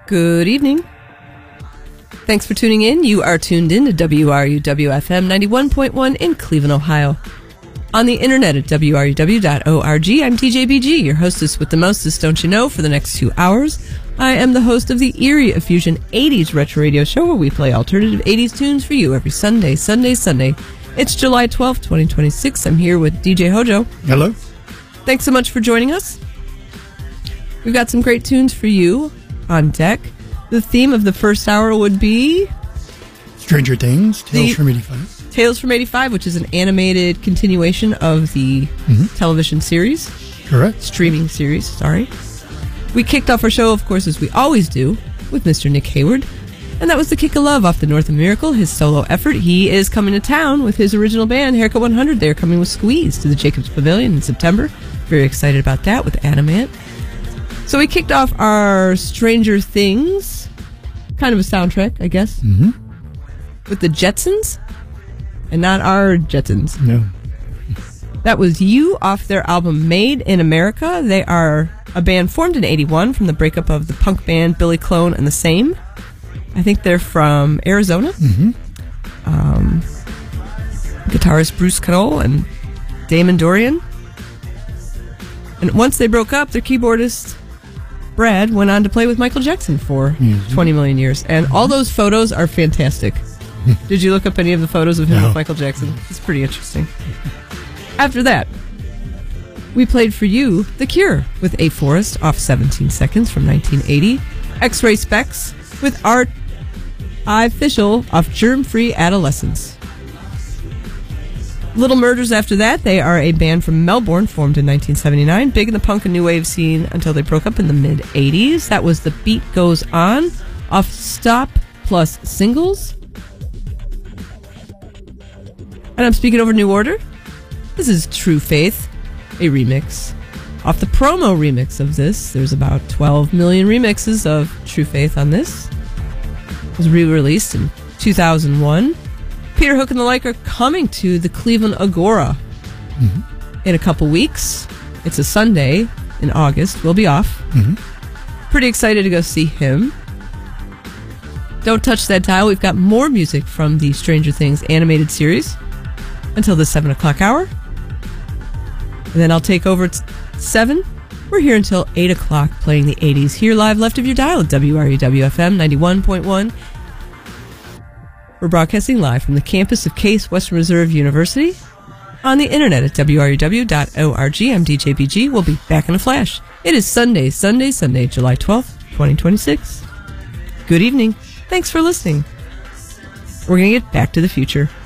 Good evening. Thanks for tuning in. You are tuned in to WRUW-FM 91.1 in Cleveland, Ohio. On the internet at WRUW.org, I'm TJBG, your hostess with the mostest, don't you know, for the next 2 hours. I am the host of the Eerie Effusion 80s Retro Radio Show, where we play alternative 80s tunes for you every Sunday. It's July 12th, 2026. I'm here with DJ Hojo. Hello. Thanks so much for joining us. We've got some great tunes for you on deck. The theme of the first hour would be Stranger Things, Tales from 85. Tales from 85, which is an animated continuation of the television series. Correct. Streaming series, sorry. We kicked off our show, of course, as we always do, with Mr. Nick Hayward. And that was The Kick of Love off the North of Miracle, his solo effort. He is coming to town with his original band, Haircut 100. They're coming with Squeeze to the Jacobs Pavilion in September. Very excited about that with Adamant. So we kicked off our Stranger Things, kind of a soundtrack, I guess, with the Jetsons, and not our Jetsons. No. That was You off their album Made in America. They are a band formed in 81 from the breakup of the punk band Billy Clone and the Same. I think they're from Arizona. Guitarist Bruce Cannell and Damon Dorian. And once they broke up, their keyboardist Brad went on to play with Michael Jackson for 20 million years. And all those photos are fantastic. Did you look up any of the photos of him with Michael Jackson? It's pretty interesting. After that, we played for you The Cure with A Forest off 17 Seconds from 1980. X-Ray Specs with Art Official off Germ-Free Adolescence. Little Murders after that. They are a band from Melbourne formed in 1979, big in the punk and new wave scene until they broke up in the mid-80s. That was The Beat Goes On off Stop Plus Singles. And I'm speaking over New Order. This is True Faith, a remix off the promo remix of this. There's about 12 million remixes of True Faith on this. It was re-released in 2001. Peter Hook and the like are coming to the Cleveland Agora in a couple weeks. It's a Sunday in August. We'll be off. Pretty excited to go see him. Don't touch that dial. We've got more music from the Stranger Things animated series until the 7 o'clock hour. And then I'll take over at 7. We're here until 8 o'clock playing the 80s. Here live left of your dial at WRUW-FM 91.1. We're broadcasting live from the campus of Case Western Reserve University. On the internet at WRUW.org. I'm DJ BG. We'll be back in a flash. It is Sunday, July 12th, 2026. Good evening. Thanks for listening. We're going to get back to the future.